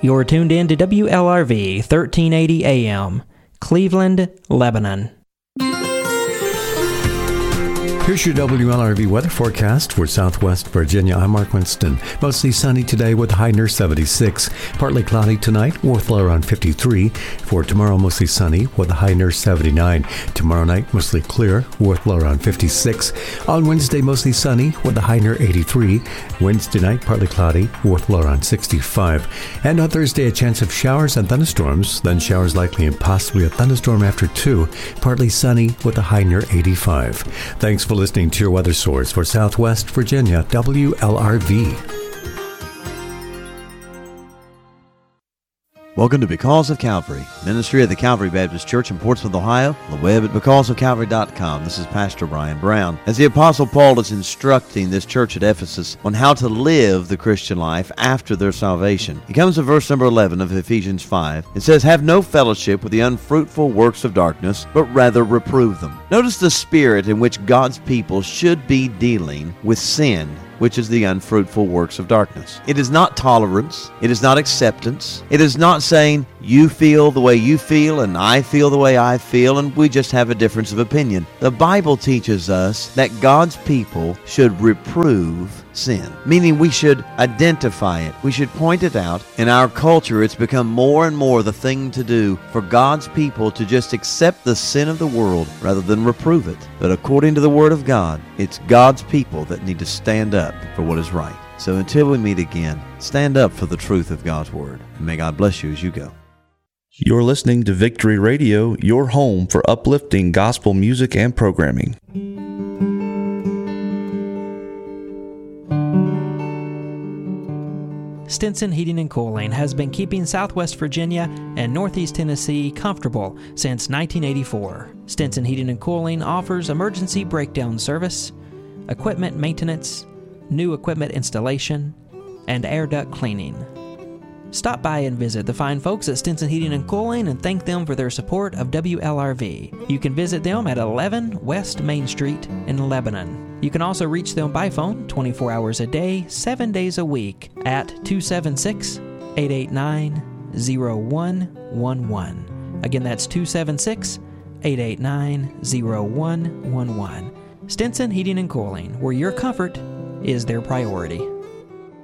You're tuned in to WLRV 1380 AM, Cleveland, Lebanon. Here's your WLRV weather forecast for Southwest Virginia. I'm Mark Winston. Mostly sunny today with a high near 76. Partly cloudy tonight with low around 53. For tomorrow, mostly sunny with a high near 79. Tomorrow night, mostly clear with low around 56. On Wednesday, mostly sunny with a high near 83. Wednesday night, partly cloudy with low around 65. And on Thursday, a chance of showers and thunderstorms. Then showers likely and possibly a thunderstorm after 2. Partly sunny with a high near 85. Thanks for listening to your weather source for Southwest Virginia, WLRV. Welcome to Because of Calvary, ministry of the Calvary Baptist Church in Portsmouth, Ohio, on the web at becauseofcalvary.com. This is Pastor Brian Brown. As the Apostle Paul is instructing this church at Ephesus on how to live the Christian life after their salvation, he comes to verse number 11 of Ephesians 5. It says, "Have no fellowship with the unfruitful works of darkness, but rather reprove them." Notice the spirit in which God's people should be dealing with sin, which is the unfruitful works of darkness. It is not tolerance. It is not acceptance. It is not saying, you feel the way you feel and I feel the way I feel and we just have a difference of opinion. The Bible teaches us that God's people should reprove sin, meaning we should identify it. We should point it out. In our culture, it's become more and more the thing to do for God's people to just accept the sin of the world rather than reprove it. But according to the Word of God, it's God's people that need to stand up for what is right. So until we meet again, stand up for the truth of God's Word. And may God bless you as you go. You're listening to Victory Radio, your home for uplifting gospel music and programming. Stinson Heating and Cooling has been keeping Southwest Virginia and Northeast Tennessee comfortable since 1984. Stinson Heating and Cooling offers emergency breakdown service, equipment maintenance, new equipment installation, and air duct cleaning. Stop by and visit the fine folks at Stinson Heating and Cooling and thank them for their support of WLRV. You can visit them at 11 West Main Street in Lebanon. You can also reach them by phone 24 hours a day, 7 days a week at 276-889-0111. Again, that's 276-889-0111. Stinson Heating and Cooling, where your comfort is their priority.